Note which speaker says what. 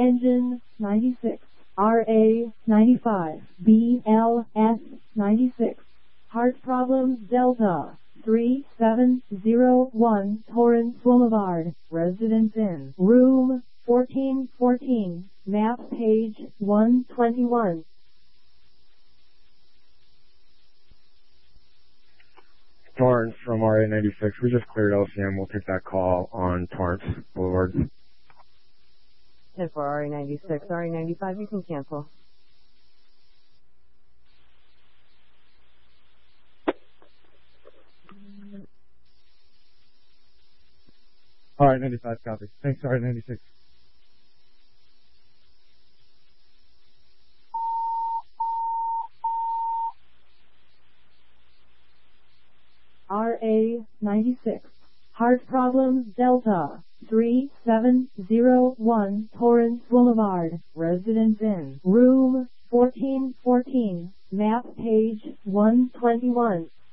Speaker 1: Engine 96, RA 95, BLS 96. Heart problems Delta 3701 Torrance Boulevard. Residence Inn. Room 1414. Map page 121.
Speaker 2: Torrance from RA96. We just cleared LCM. We'll take that call on Torrance Boulevard.
Speaker 3: 10 for RA96. RA95, you can cancel.
Speaker 4: RA95, copy. Thanks, RA96.
Speaker 1: RA96. Heart problems Delta 3701 Torrance Boulevard. Residence Inn. Room 1414. Map page 121.